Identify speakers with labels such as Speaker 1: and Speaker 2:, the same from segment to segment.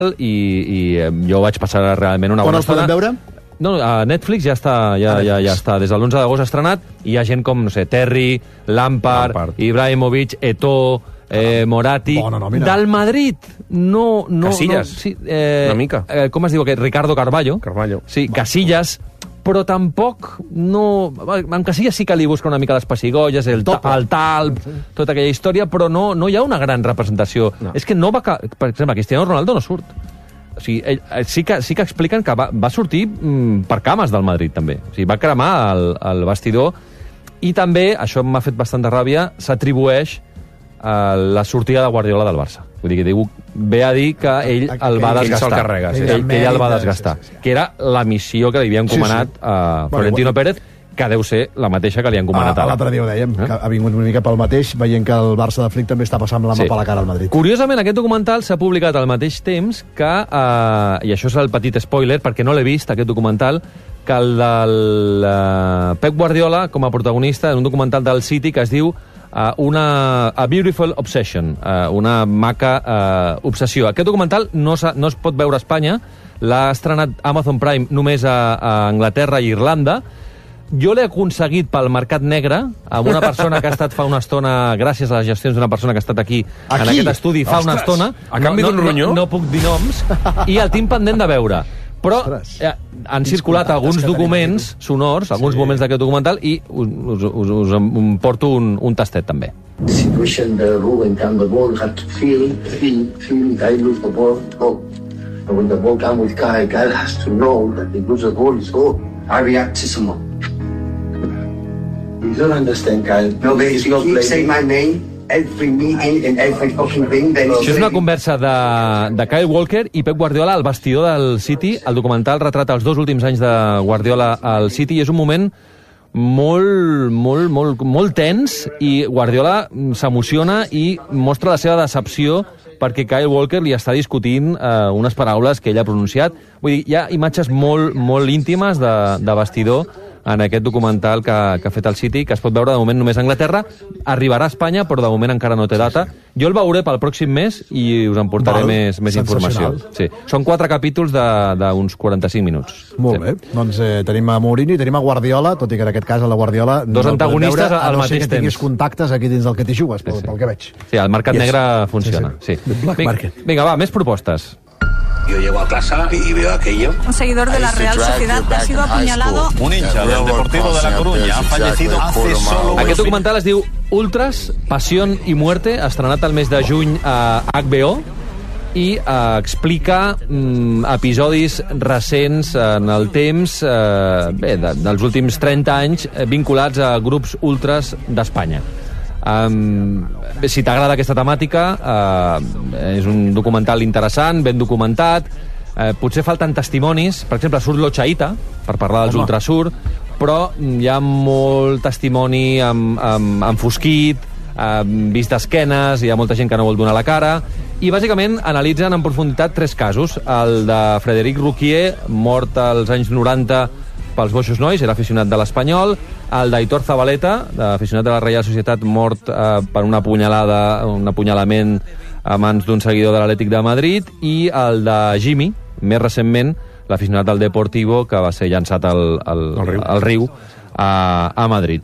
Speaker 1: i jo vaig passar realment una bona estona.
Speaker 2: On els podem veure?
Speaker 1: No, a Netflix ja està, ja està. Des de l'11 d'agost estrenat. Hi ha gent com, no sé, Terry, Lampard. Ibrahimovic, Eto'o, Moratti. Del Madrid, no...
Speaker 3: Casillas, una mica.
Speaker 1: Com es diu aquest? Ricardo Carvalho. Sí, Casillas, però tampoc no... En Casillas sí que li busca una mica les pessigolles, el talp, tota aquella història, però no hi ha una gran representació. No. És que no va... Per exemple, Cristiano Ronaldo no surt. O sigui, sí que expliquen que va sortir per cames del Madrid, també. O sigui, va cremar el vestidor i també, això m'ha fet bastanta ràbia, s'atribueix la sortida de Guardiola del Barça. Vull dir que ve a dir que ell el va desgastar. Ell el va desgastar. Que era la missió que li havia encomanat a Florentino Pérez, que deu ser la mateixa que li han encomanat ara.
Speaker 2: L'altre dia ho dèiem, que ha vingut una mica pel mateix, veient que el Barça de Flick també està passant la mà per la cara al Madrid.
Speaker 1: Curiosament, aquest documental s'ha publicat al mateix temps que, i això és el petit spoiler, perquè no l'he vist, aquest documental, que el del Pep Guardiola, com a protagonista, en un documental del City que es diu A Beautiful Obsession, una maca obsessió. Aquest documental no es pot veure a Espanya, l'ha estrenat Amazon Prime només a Anglaterra i Irlanda. Jo l'he aconseguit pel mercat negre, amb una persona que ha estat fa una estona, gràcies a les gestions d'una persona que ha estat aquí en aquest estudi fa una estona.
Speaker 3: A canvi d'un ronyó?
Speaker 1: No puc dir noms. I el tinc pendent de veure. Però han circulat alguns documents sonors, alguns moments d'aquest documental, i us porto un tastet, també.
Speaker 4: Situation the Ruben can the ball had to feel I lose the ball, go. And when the ball comes with Guy has to know that he lose the ball, is go. I react to someone. You don't understand, Kyle. No, but if you keep saying my name every meeting and every fucking thing, then...
Speaker 1: Això és una conversa de Kyle Walker i Pep Guardiola al vestidor del City. El documental retrata els 2 últims anys de Guardiola al City i és un moment molt tens, i Guardiola s'emociona i mostra la seva decepció perquè Kyle Walker li està discutint unes paraules que ell ha pronunciat. Vull dir, hi ha imatges molt íntimes de vestidor en aquest documental que ha fet el City, que es pot veure de moment només a Anglaterra. Arribarà a Espanya, però de moment encara no té data. Jo el veuré pel pròxim mes i us en portaré més informació. Sí. Són 4 capítols d'uns 45 minuts.
Speaker 2: Molt bé. Doncs tenim a Mourinho i tenim a Guardiola, tot i que en aquest cas a la Guardiola...
Speaker 1: Dos antagonistes al mateix temps.
Speaker 2: No sé que tinguis contactes aquí dins del que t'hi jugues, pel que veig.
Speaker 1: Sí, el mercat negre funciona. Vinga, va, més propostes.
Speaker 5: Yo llego a casa y veo aquello.
Speaker 6: Un seguidor de la Real Sociedad ha sido apuñalado.
Speaker 5: Un hincha del Deportivo de La Coruña ha fallecido hace solo...
Speaker 1: Aquest documental es diu Ultras, Pasión y Muerte, estrenat el mes de juny a HBO, i explica episodis recents en el temps, dels últims 30 anys, vinculats a grups ultras d'Espanya. Si t'agrada aquesta temàtica, és un documental interessant, ben documentat. Potser falten testimonis. Per exemple, surt l'Ochaita per parlar dels Ultrasur, però hi ha molt testimoni enfosquit, vist d'esquenes, hi ha molta gent que no vol donar la cara, i bàsicament analitzen en profunditat 3 casos. El de Frederic Rouquier, mort als anys 90 pels Boixos Nois, era aficionat de l'Espanyol. El d'Aitor Zabaleta, aficionat de la Reial Societat, mort per una punyalada, un apunyalament a mans d'un seguidor de l'Atlètic de Madrid. I el de Jimmy, més recentment, l'aficionat del Deportivo, que va ser llançat al riu a Madrid.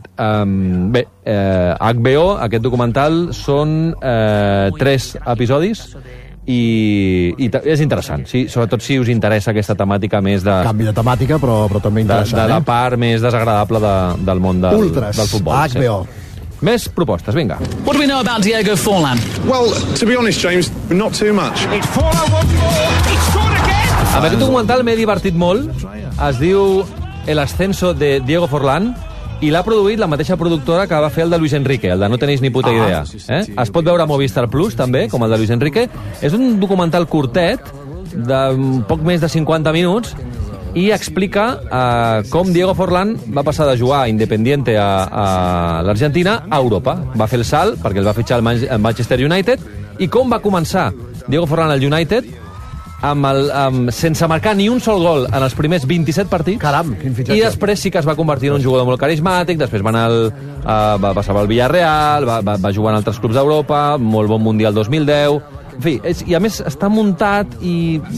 Speaker 1: HBO, aquest documental, són 3 episodis, i és interessant, sí, sobretot si us interessa aquesta temàtica més de...
Speaker 2: Canvi de temàtica, però també interessant.
Speaker 1: De la part més desagradable del món del futbol.
Speaker 2: HBO.
Speaker 1: Més propostes, vinga.
Speaker 7: What do we know about Diego Forlan?
Speaker 8: Well, to be honest, James, not too much.
Speaker 7: It's Forlan once more. It's scored again.
Speaker 1: Amb aquest documental m'he divertit molt. Es diu El ascenso de Diego Forlán, i l'ha produït la mateixa productora que va fer el de Luis Enrique, el de No tenéis ni puta idea. Es pot veure a Movistar Plus, també, com el de Luis Enrique. És un documental curtet, de poc més de 50 minuts, i explica com Diego Forlán va passar de jugar a Independiente a l'Argentina a Europa. Va fer el salt, perquè el va fitxar el Manchester United, i com va començar Diego Forlán al United, sense marcar ni un sol gol en els primers 27 partits.
Speaker 2: Caram, quin fitxatge.
Speaker 1: I després sí que es va convertir en un jugador molt carismàtic, després va passar al Villarreal, va jugar en altres clubs d'Europa, molt bon Mundial 2010, fi, i a més està muntat i